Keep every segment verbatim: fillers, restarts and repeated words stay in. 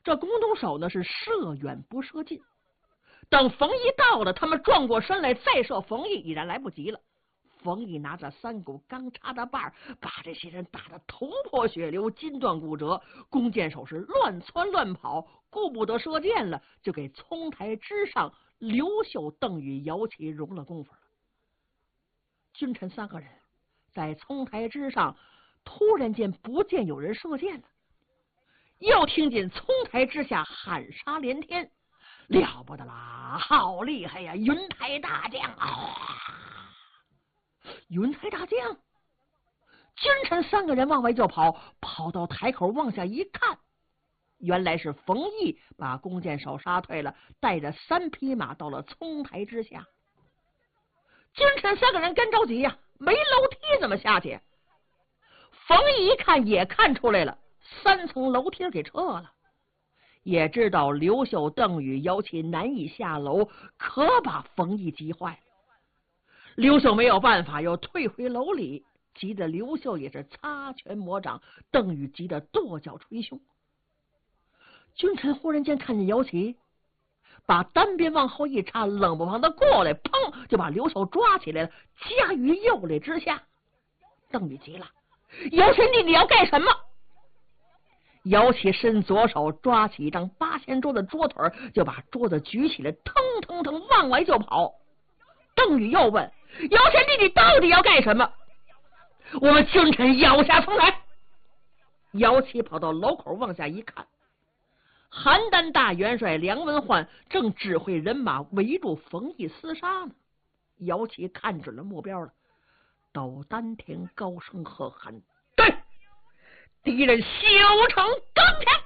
这弓弩手呢是射远不射近，等冯毅到了，他们转过身来再射冯毅已然来不及了。冯毅拿着三股钢叉的把把这些人打得头破血流，筋断骨折。弓箭手是乱窜乱跑，顾不得射箭了，就给葱台之上刘秀、邓禹、姚齐容了功夫了。君臣三个人在葱台之上，突然间不见有人射箭了，又听见葱台之下喊杀连天，了不得啦，好厉害呀，云台大将啊！云台大将，君臣三个人往外就跑，跑到台口往下一看，原来是冯毅把弓箭手杀退了，带着三匹马到了葱台之下。君臣三个人干着急呀、啊，没楼梯怎么下去？冯毅一看也看出来了，三层楼梯给撤了，也知道刘秀、邓禹、姚齐难以下楼，可把冯毅急坏了。刘秀没有办法，又退回楼里，急得刘秀也是擦拳抹掌，邓禹急得跺脚捶胸。君臣忽然间看见姚齐把单鞭往后一插，冷不防的过来，砰就把刘秀抓起来了，夹于右肋之下。邓禹急了，姚贤弟你要干什么？姚齐伸左手抓起一张八仙桌的桌腿，就把桌子举起来，腾腾腾往外就跑。邓禹又问姚贤弟你到底要干什么？我们君臣咬下葱台。姚齐跑到楼口往下一看，邯郸大元帅梁文焕正指挥人马围住冯毅厮杀呢。姚齐看准了目标了，斗丹田高声喝喊：对，敌人修成钢枪！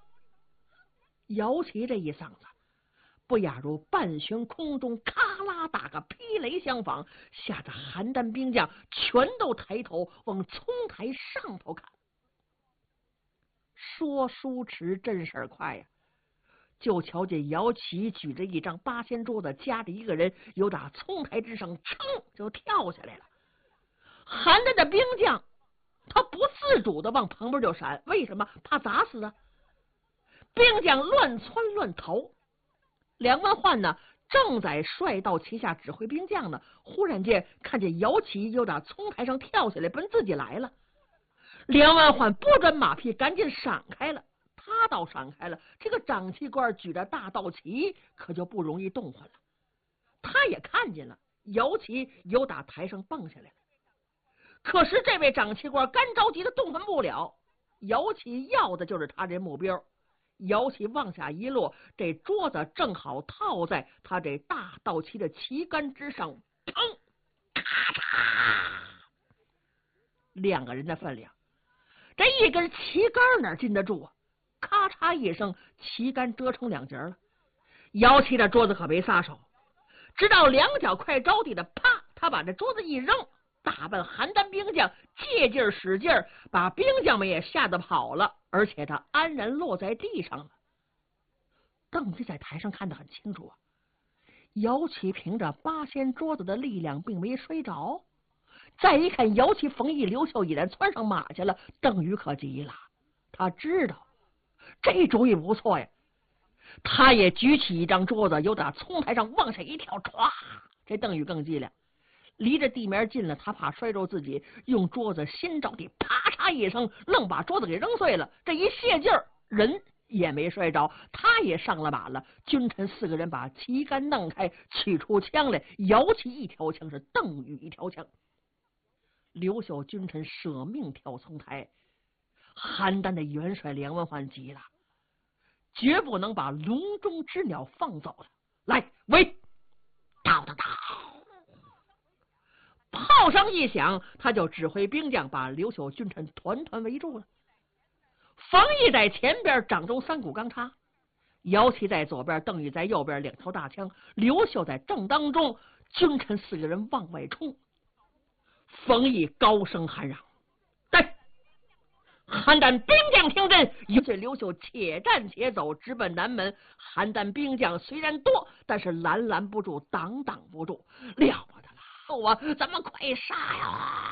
姚齐这一嗓子不亚如半悬空中咔啦打个霹雷相仿，吓得邯郸兵将全都抬头往葱台上头看。说书迟真事儿快呀、啊，就瞧见姚齐举着一张八仙桌子，夹着一个人，由打葱台之上噌就跳下来了。邯郸的兵将他不自主的往旁边就闪，为什么？怕砸死啊！兵将乱窜乱逃。梁文焕呢，正在帅道旗下指挥兵将呢，忽然间看见姚齐又打葱台上跳下来，奔自己来了。梁文焕拨转马屁，赶紧闪开了。他倒闪开了，这个长旗官举着大道旗，可就不容易动换了。他也看见了姚齐又打台上蹦下来了，可是这位长旗官干着急的动换不了，姚齐要的就是他这目标。姚齐往下一落，这桌子正好套在他这大道旗的旗杆之上，砰！咔嚓！两个人的分量，这一根旗杆哪禁得住啊？咔嚓一声，旗杆折成两截了。姚齐的桌子可没撒手，直到两脚快着地的，啪！他把这桌子一扔，大半邯郸兵将借劲使劲，把兵将们也吓得跑了，而且他安然落在地上了。邓禹在台上看得很清楚啊，姚齐凭着八仙桌子的力量并没摔着。再一看姚齐、冯毅、刘秀已然窜上马去了，邓禹可急了，他知道这主意不错呀，他也举起一张桌子，由打葱台上往下一跳，唰！这邓禹更急了，离着地面近了，他怕摔着自己，用桌子先着地，啪嚓一声，愣把桌子给扔碎了。这一泄劲儿，人也没摔着，他也上了马了。君臣四个人把旗杆弄开，取出枪来，姚齐一条枪，是邓禹一条枪。刘秀君臣舍命跳葱台，邯郸的元帅梁文焕急了，绝不能把笼中之鸟放走了。来，围！到到到！炮声一响，他就指挥兵将把刘秀君臣团团围住了。冯毅在前边掌中三股钢叉，姚齐在左边，邓禹在右边，两头大枪，刘秀在正当中，君臣四个人往外冲。冯毅高声喊嚷：对！邯郸兵将听真！于是刘秀且战且走，直奔南门。邯郸兵将虽然多，但是拦拦不住，挡挡不住，了不得了！啊，咱们快杀呀！